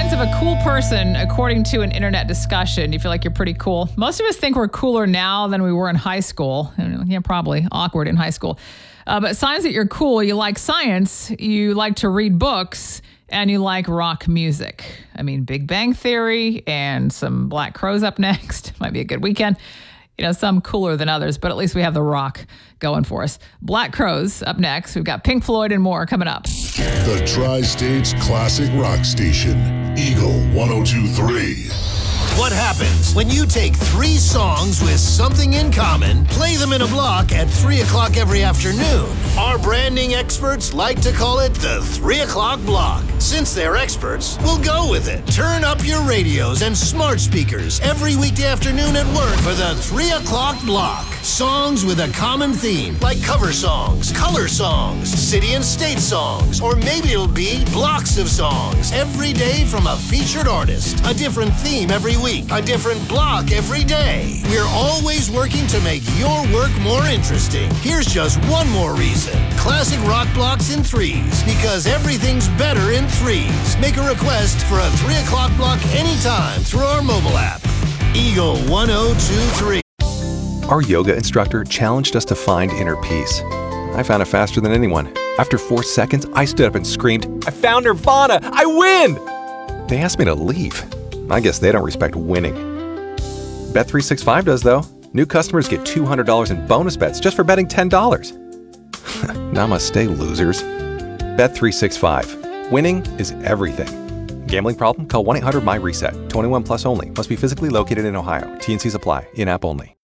Signs of a cool person, according to an internet discussion. Do you feel like you're pretty cool? Most of us think we're cooler now than we were in high school. Yeah, probably awkward in high school. But signs that you're cool, you like science, you like to read books, and you like rock music. I mean, Big Bang Theory and some Black Crowes up next. Might be a good weekend. Some cooler than others, but at least we have the rock going for us. Black Crowes up next. We've got Pink Floyd and more coming up. The Tri-State's classic rock station, Eagle 102.3. What happens when you take 3 songs with something in common, play them in a block at 3 o'clock every afternoon? Our branding experts like to call it the 3 o'clock block. Since they're experts, we'll go with it. Turn up your radios and smart speakers every weekday afternoon at work for the 3 o'clock block. Songs with a common theme, like cover songs, color songs, city and state songs, or maybe it'll be blocks of songs every day from a featured artist. A different theme every week, a different block every day. We're always working to make your work more interesting. Here's just one more reason. Classic rock blocks in 3s, because everything's better in 3s. Make a request for a 3 o'clock block anytime through our mobile app. Eagle 1023. Our yoga instructor challenged us to find inner peace. I found it faster than anyone. After 4 seconds, I stood up and screamed, "I found Nirvana! I win!" They asked me to leave. I guess they don't respect winning. Bet365 does, though. New customers get $200 in bonus bets just for betting $10. Namaste, losers. Bet365. Winning is everything. Gambling problem? Call 1-800-MY-RESET. 21 plus only. Must be physically located in Ohio. T&Cs apply. In-app only.